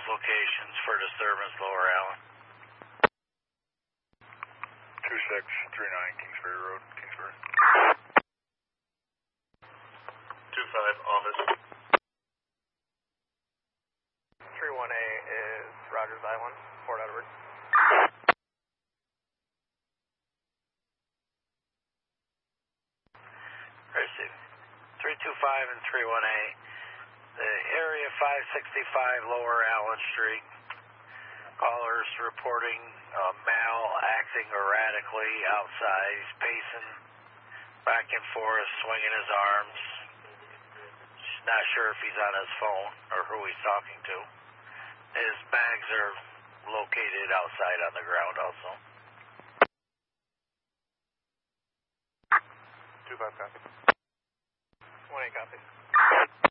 locations for disturbance, Lower Allen. 2639 Kingsbury Road, Kingsbury. 25 office. 31A is Rogers Island, Port Edward. Receive. 325 and 31A. The area 565 Lower Allen Street. Callers reporting Mal acting erratically outside. He's pacing back and forth, swinging his arms. Not sure if he's on his phone or who he's talking to. His bags are located outside on the ground also. 25 copy. 1A copy.